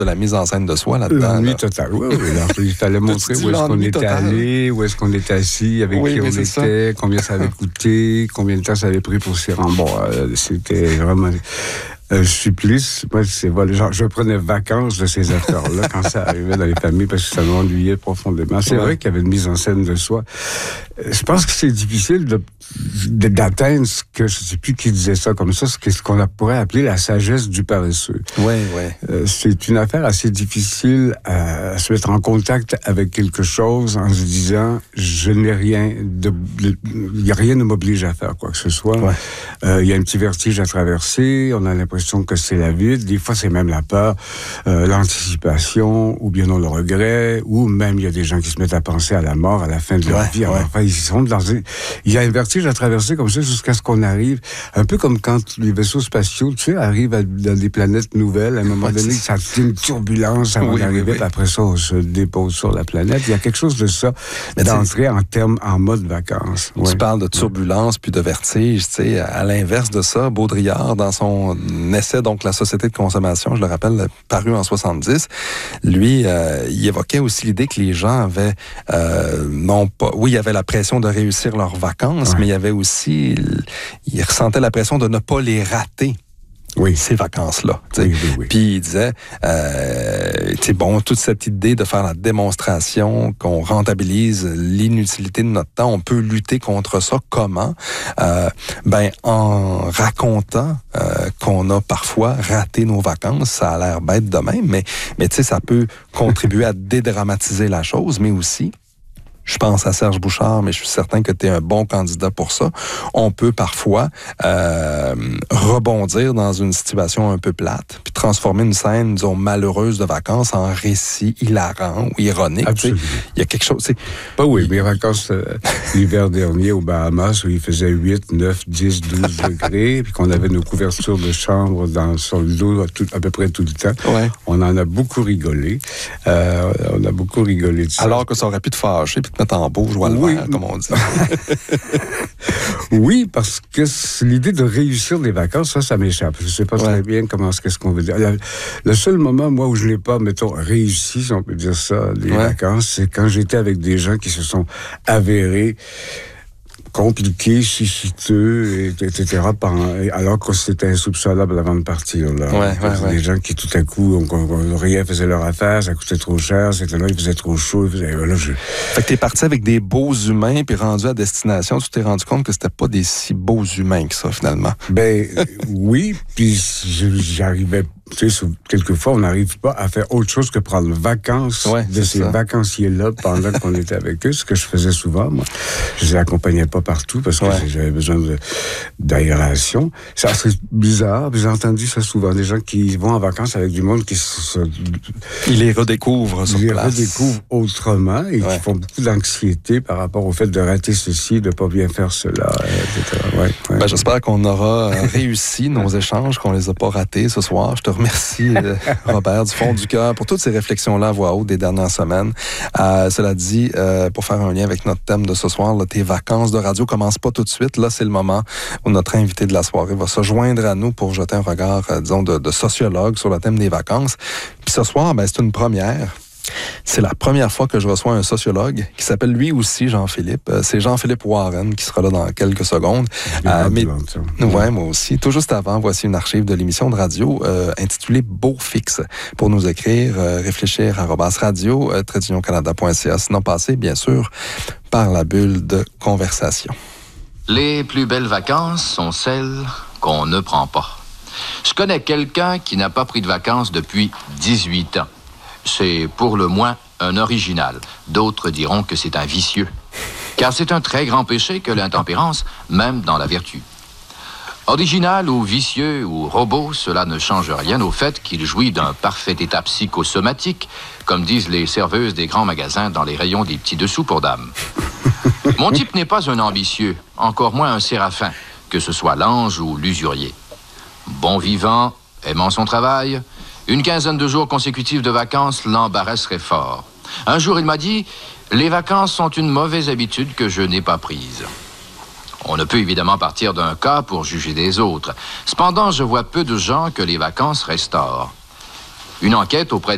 de la mise en scène de soi là-dedans. L'ennui total, oui. Alors, il fallait montrer où est-ce qu'on était allé, où est-ce qu'on était assis, avec qui on était, combien ça avait coûté, combien de temps ça avait pris pour s'y rendre. Bon, c'était vraiment un supplice. Moi, je prenais vacances de ces acteurs-là quand ça arrivait dans les familles parce que ça m'ennuyait profondément. C'est vrai qu'il y avait une mise en scène de soi. Je pense que c'est difficile d'atteindre ce que, je ne sais plus qui disait ça comme ça, ce qu'on pourrait appeler la sagesse du paresseux. Oui. C'est une affaire assez difficile à se mettre en contact avec quelque chose en se disant, rien ne m'oblige à faire quoi que ce soit. Il y a un petit vertige à traverser, on a l'impression que c'est la vide, des fois c'est même la peur, l'anticipation, ou bien non le regret, ou même il y a des gens qui se mettent à penser à la mort à la fin de leur vie. Alors, enfin, il y a un vertige à traverser comme ça jusqu'à ce qu'on arrive, un peu comme quand les vaisseaux spatiaux, tu sais, arrivent dans des planètes nouvelles, à un moment donné, ça fait une turbulence avant d'arriver, puis après ça, on se dépose sur la planète. Il y a quelque chose de ça, d'entrer en mode vacances. Tu parles de turbulence puis de vertige, tu sais, à l'inverse de ça, Baudrillard, dans son essai, donc La société de consommation, je le rappelle, paru en 70, lui, il évoquait aussi l'idée que les gens avaient, il y avait la pression de réussir leurs vacances, mais il y avait aussi, il ressentait la pression de ne pas les rater. Ces vacances-là. Oui. Puis il disait, toute cette idée de faire la démonstration, qu'on rentabilise l'inutilité de notre temps, on peut lutter contre ça. Comment? En racontant qu'on a parfois raté nos vacances, ça a l'air bête de même, mais ça peut contribuer à dédramatiser la chose, mais aussi, je pense à Serge Bouchard, mais je suis certain que tu es un bon candidat pour ça. On peut parfois rebondir dans une situation un peu plate, puis transformer une scène, disons, malheureuse de vacances en récit hilarant ou ironique. Absolument. Il y a quelque chose... mes vacances l'hiver dernier aux Bahamas, où il faisait 8, 9, 10, 12 degrés, puis qu'on avait nos couvertures de chambre sur le dos à peu près tout le temps. On en a beaucoup rigolé. De ça. Alors que ça aurait pu te fâcher, puis te mettre en beau, joie le vert, comme on dit. Oui, parce que l'idée de réussir des vacances, ça m'échappe. Je ne sais pas très bien qu'est-ce qu'on veut dire. Le seul moment, moi, où je n'ai pas, mettons, réussi, si on peut dire ça, les vacances, c'est quand j'étais avec des gens qui se sont avérés compliqués, chichiteux, etc., alors que c'était insoupçonnable avant de partir. Des gens qui, tout à coup, rien faisaient leur affaire, ça coûtait trop cher, c'était là, il faisait trop chaud. Fait que t'es parti avec des beaux humains, puis rendu à destination, tu t'es rendu compte que c'était pas des si beaux humains que ça, finalement. Oui, puis j'arrivais... Tu sais, quelquefois, on n'arrive pas à faire autre chose que prendre vacances de ces vacanciers-là pendant qu'on était avec eux, ce que je faisais souvent, moi. Je les accompagnais pas partout parce que j'avais besoin d'aération. Ça, c'est bizarre. J'ai entendu ça souvent. Des gens qui vont en vacances avec du monde ils les redécouvrent sur place. Ils les redécouvrent autrement et qui font beaucoup d'anxiété par rapport au fait de rater ceci, de pas bien faire cela, etc. J'espère qu'on aura réussi nos échanges, qu'on les a pas ratés ce soir. Je te remercie, Robert, du fond du cœur, pour toutes ces réflexions-là à voix haute des dernières semaines. Cela dit, pour faire un lien avec notre thème de ce soir, là, tes vacances de radio commencent pas tout de suite. Là, c'est le moment où notre invité de la soirée va se joindre à nous pour jeter un regard, disons, de sociologue sur le thème des vacances. Puis ce soir, c'est une première. C'est la première fois que je reçois un sociologue qui s'appelle lui aussi Jean-Philippe. C'est Jean-Philippe Warren qui sera là dans quelques secondes. Moi aussi. Tout juste avant, voici une archive de l'émission de radio intitulée Beau Fixe. Pour nous écrire, réfléchir @radio-canada.ca. Sinon, passez, bien sûr, par la bulle de conversation. Les plus belles vacances sont celles qu'on ne prend pas. Je connais quelqu'un qui n'a pas pris de vacances depuis 18 ans. C'est pour le moins un original. D'autres diront que c'est un vicieux. Car c'est un très grand péché que l'intempérance, même dans la vertu. Original ou vicieux ou robot, cela ne change rien au fait qu'il jouit d'un parfait état psychosomatique, comme disent les serveuses des grands magasins dans les rayons des petits dessous pour dames. Mon type n'est pas un ambitieux, encore moins un séraphin, que ce soit l'ange ou l'usurier. Bon vivant, aimant son travail, une quinzaine de jours consécutifs de vacances l'embarrasserait fort. Un jour, il m'a dit « Les vacances sont une mauvaise habitude que je n'ai pas prise. » On ne peut évidemment partir d'un cas pour juger des autres. Cependant, je vois peu de gens que les vacances restaurent. Une enquête auprès